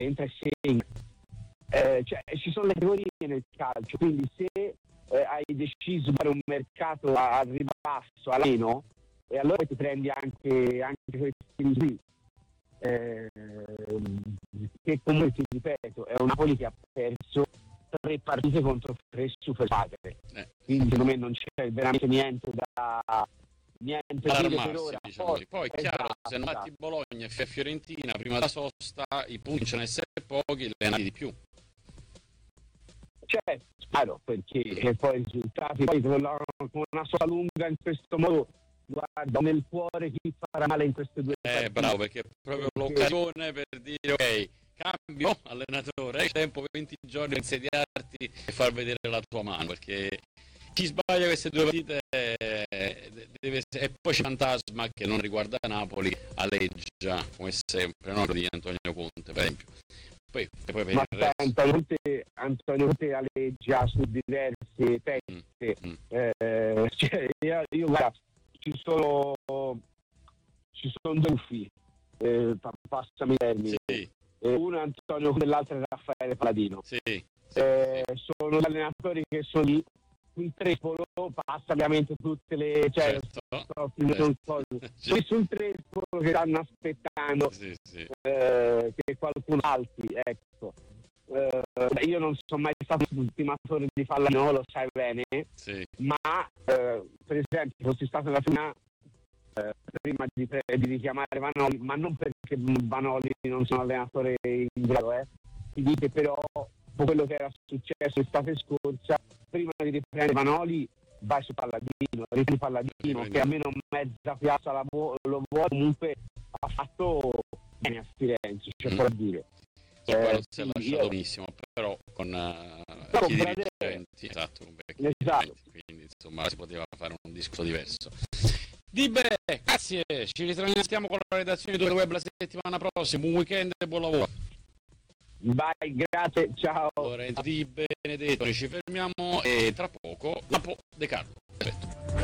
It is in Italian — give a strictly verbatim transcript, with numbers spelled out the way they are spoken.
entra e segna. Eh, cioè, ci sono le categorie nel calcio, quindi se eh, hai deciso di fare un mercato al ribasso, a meno, e allora ti prendi anche, anche questi qui. Eh, che comunque, ti ripeto, è un Napoli che ha perso tre partite contro tre super squadre, eh. Quindi secondo me non c'è veramente niente da niente da dire per ora. Diciamo. Poi, poi è chiaro, esatto, se non batti Bologna e Fiorentina prima della sosta, i punti ce ne essere pochi, le ne hai di più. Certo, chiaro, perché poi i risultati poi con una sola lunga in questo modo, guarda nel cuore chi farà male in queste due eh partite. Bravo, perché è proprio perché... l'occasione per dire ok, cambio allenatore, hai tempo venti giorni per insediarti e far vedere la tua mano, perché chi sbaglia queste due partite deve, e poi c'è fantasma che non riguarda Napoli, aleggia come sempre, no? Di Antonio Conte per esempio. Poi, poi per ma il resto... Antonio Conte, Antonio Conte aleggia su diverse teste, mm, mm. Eh, cioè, io, io guarda, ci sono ci sono due uffi, eh, passami i termini, sì. eh, uno è Antonio Conte e l'altro è Raffaele Paladino, sì, sì, eh, sì. Sono gli allenatori che sono lì. Sul Trespolo passa ovviamente tutte le, cioè certo, so, certo. Poi sul Trespolo che stanno aspettando, sì, sì. Eh, che qualcuno alzi, ecco. Eh, io non sono mai stato un ultimatore di Paladino, lo sai bene, sì. Ma eh, per esempio fossi stato nella finale eh, prima di, di richiamare Vanoli, ma non perché Vanoli non sono allenatore in grado, eh. Ti dice però quello che era successo l'estate scorsa, prima di riprendere Vanoli vai su Palladino, riprendi Palladino che almeno mezza piazza la vu- lo vuole, comunque ha fatto bene a Firenze, c'è mm. da dire. E poi non si è lasciato io... benissimo, però con uh, chi dirigenti, esatto, con esatto. Quindi insomma si poteva fare un discorso diverso. Di bene, grazie, ci ritroviamo con la redazione di Web la settimana prossima, buon weekend e buon lavoro. Vai, grazie, ciao. Lorenzo Di Benedetto, noi ci fermiamo e tra poco Lapo De Carlo.